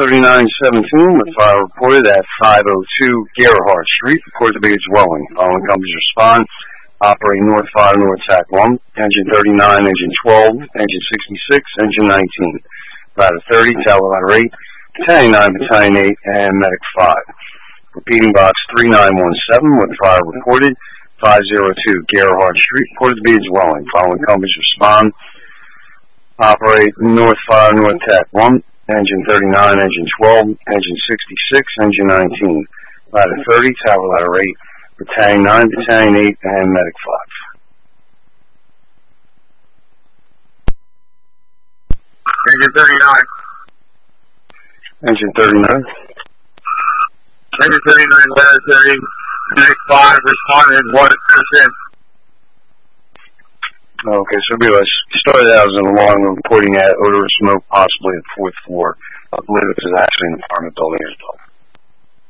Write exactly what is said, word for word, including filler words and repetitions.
thirty-nine seventeen with fire reported at five oh two Gerhardt Street. Report to be a dwelling. Following companies respond. Operate North Fire, North Tack one. Engine thirty-nine, Engine twelve, Engine sixty-six, Engine nineteen. Ladder thirty, Tower Ladder eight, Battalion nine, Battalion eight, and Medic five. Repeating box three nine one seven with fire reported. five oh two Gerhardt Street. Reported to be a dwelling. Following companies respond. Operate North Fire, North Tack one. Engine thirty-nine, Engine twelve, Engine sixty-six, Engine nineteen. Ladder thirty, Tower Ladder eight, Battalion nine, Battalion eight, and Medic five. Engine thirty-nine. Engine thirty-nine. Engine thirty-nine, Ladder thirty, Medic five, responded, one percent. Okay, so we started out as an alarm reporting at odor of smoke, possibly at the fourth floor. I believe this is actually an apartment building as well.